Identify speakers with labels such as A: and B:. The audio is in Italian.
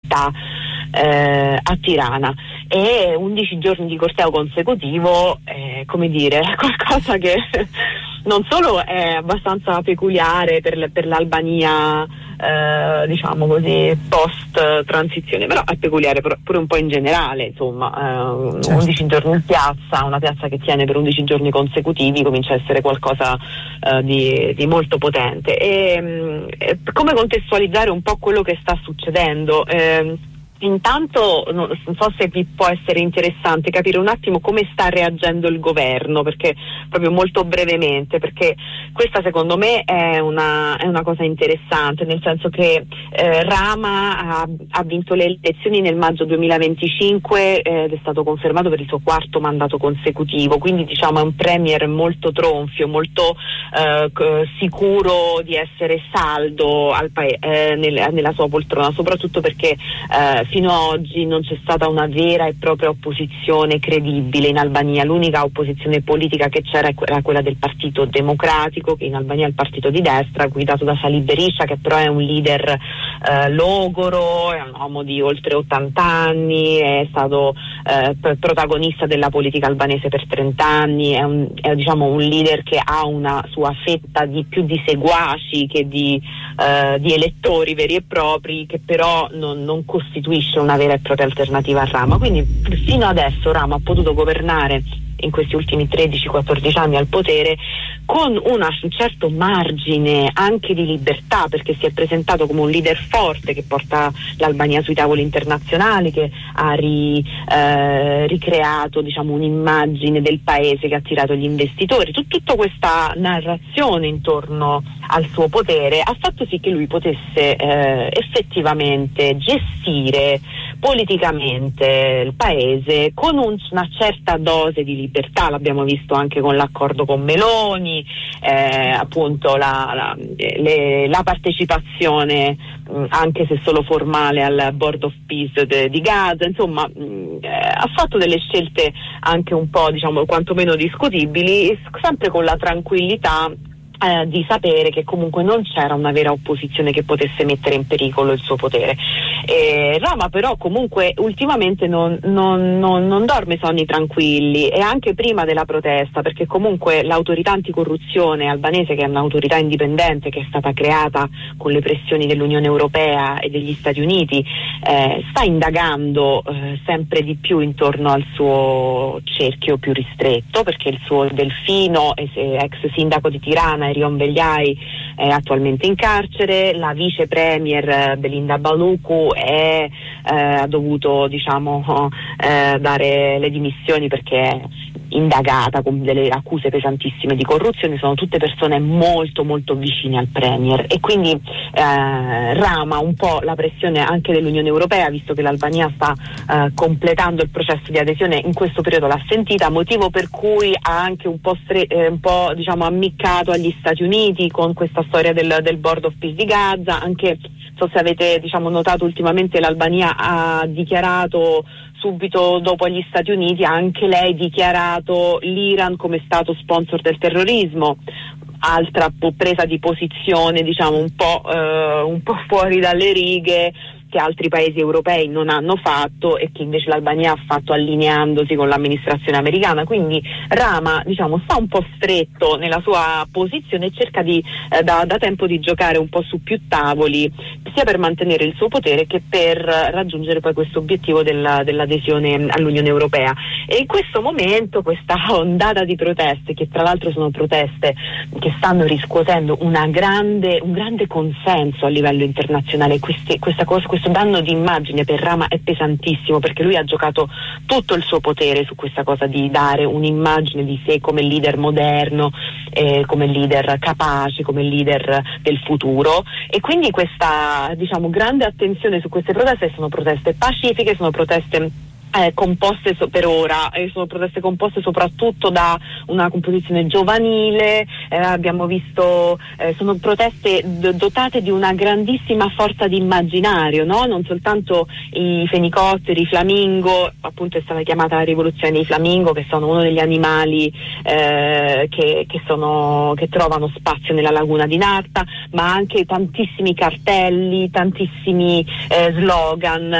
A: città, a Tirana, e 11 giorni di corteo consecutivo, come dire, qualcosa che non solo è abbastanza peculiare per l'Albania, diciamo così, post transizione, però è peculiare pure un po' in generale, insomma. 11 giorni in piazza, una piazza che tiene per 11 giorni consecutivi, comincia a essere qualcosa di molto potente. E come contestualizzare un po' quello che sta succedendo? Intanto non so se vi può essere interessante capire un attimo come sta reagendo il governo, perché proprio molto brevemente, perché questa secondo me è una cosa interessante, nel senso che Rama ha vinto le elezioni nel maggio 2025 ed è stato confermato per il suo quarto mandato consecutivo, quindi diciamo è un premier molto tronfio, molto sicuro di essere saldo nella sua poltrona, soprattutto perché fino ad oggi non c'è stata una vera e propria opposizione credibile in Albania. L'unica opposizione politica che c'era era quella del Partito Democratico, che in Albania è il partito di destra, guidato da Salih Berisha, che però è un leader logoro, è un uomo di oltre 80 anni, è stato protagonista della politica albanese per 30 anni, è diciamo un leader che ha una sua fetta di più di seguaci che di elettori veri e propri, che però non costituisce una vera e propria alternativa a Rama. Quindi fino adesso Rama ha potuto governare in questi ultimi 13-14 anni al potere con un certo margine anche di libertà, perché si è presentato come un leader forte che porta l'Albania sui tavoli internazionali, che ha ricreato diciamo un'immagine del paese che ha attirato gli investitori. Tutta questa narrazione intorno al suo potere ha fatto sì che lui potesse effettivamente gestire politicamente il paese con una certa dose di libertà. L'abbiamo visto anche con l'accordo con Meloni, appunto la partecipazione, anche se solo formale, al Board of Peace di Gaza. Insomma, ha fatto delle scelte anche un po', diciamo, quantomeno discutibili, sempre con la tranquillità di sapere che comunque non c'era una vera opposizione che potesse mettere in pericolo il suo potere. Rama però comunque ultimamente non dorme sonni tranquilli, e anche prima della protesta, perché comunque l'autorità anticorruzione albanese, che è un'autorità indipendente che è stata creata con le pressioni dell'Unione Europea e degli Stati Uniti, sta indagando sempre di più intorno al suo cerchio più ristretto, perché il suo delfino, ex sindaco di Tirana, Erion Veliaj, è attualmente in carcere. La vice premier Belinda Baluku ha dovuto diciamo dare le dimissioni perché è indagata con delle accuse pesantissime di corruzione. Sono tutte persone molto molto vicine al premier, e quindi Rama un po' la pressione anche dell'Unione Europea, visto che l'Albania sta completando il processo di adesione. In questo periodo l'ha sentita, motivo per cui ha anche un po' diciamo ammiccato agli Stati Uniti con questa storia del Board of Peace di Gaza. Anche, so se avete diciamo notato, ultimamente l'Albania ha dichiarato subito dopo agli Stati Uniti, anche lei dichiarato l'Iran come stato sponsor del terrorismo. Altra presa di posizione diciamo un po' fuori dalle righe, che altri paesi europei non hanno fatto e che invece l'Albania ha fatto allineandosi con l'amministrazione americana. Quindi Rama diciamo sta un po' stretto nella sua posizione e cerca da tempo di giocare un po' su più tavoli, sia per mantenere il suo potere che per raggiungere poi questo obiettivo dell'adesione all'Unione Europea. E in questo momento questa ondata di proteste, che tra l'altro sono proteste che stanno riscuotendo un grande consenso a livello internazionale, questo danno di immagine per Rama è pesantissimo, perché lui ha giocato tutto il suo potere su questa cosa di dare un'immagine di sé come leader moderno, come leader capace, come leader del futuro. E quindi questa diciamo grande attenzione su queste proteste. Sono proteste pacifiche, sono proteste composte per ora, sono proteste composte soprattutto da una composizione giovanile. Abbiamo visto sono proteste dotate di una grandissima forza di immaginario, no? Non soltanto i fenicotteri, i flamingo, appunto è stata chiamata la rivoluzione dei flamingo, che sono uno degli animali che trovano spazio nella laguna di Narta, ma anche tantissimi cartelli, tantissimi slogan